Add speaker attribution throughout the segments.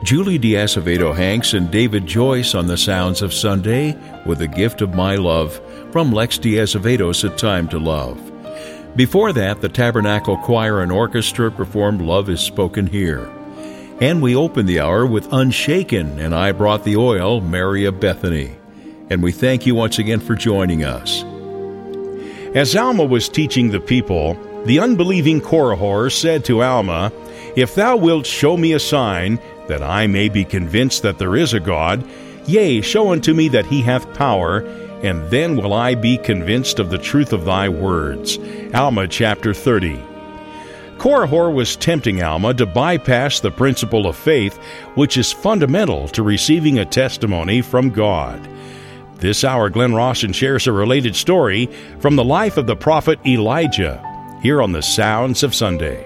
Speaker 1: Julie D'Azevedo Hanks and David Joyce on the Sounds of Sunday with A Gift of My Love from Lex D'Azevedo's A Time to Love. Before that, the Tabernacle Choir and Orchestra performed Love is Spoken Here. And we opened the hour with Unshaken and I Brought the Oil, Mary of Bethany. And we thank you once again for joining us.
Speaker 2: As Alma was teaching the people, the unbelieving Korihor said to Alma, "If thou wilt show me a sign, that I may be convinced that there is a God, yea, show unto me that he hath power, and then will I be convinced of the truth of thy words." Alma chapter 30. Korihor was tempting Alma to bypass the principle of faith, which is fundamental to receiving a testimony from God. This hour, Glenn Rawson shares a related story from the life of the prophet Elijah, here on the Sounds of Sunday.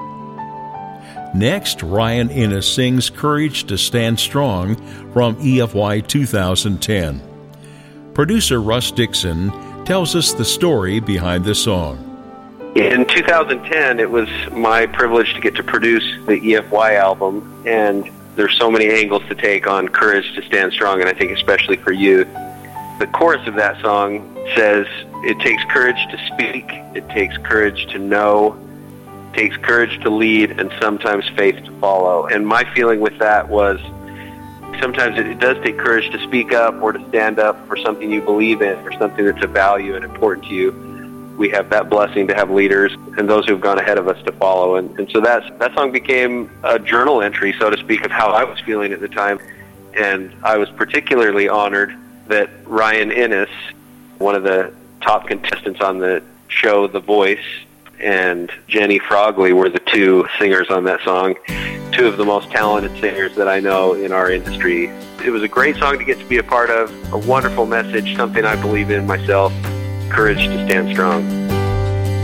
Speaker 1: Next, Ryan Innes sings Courage to Stand Strong from EFY 2010. Producer Russ Dixon tells us the story behind the song.
Speaker 3: In 2010, it was my privilege to get to produce the EFY album, and there's so many angles to take on Courage to Stand Strong, and I think especially for youth. The chorus of that song says, "It takes courage to speak, it takes courage to know, takes courage to lead, and sometimes faith to follow." And my feeling with that was sometimes it does take courage to speak up or to stand up for something you believe in or something that's of value and important to you. We have that blessing to have leaders and those who have gone ahead of us to follow. And so that song became a journal entry, so to speak, of how I was feeling at the time. And I was particularly honored that Ryan Innes, one of the top contestants on the show The Voice, and Jenny Frogley were the two singers on that song, two of the most talented singers that I know in our industry. It was a great song to get to be a part of, a wonderful message, something I believe in myself, courage to stand strong.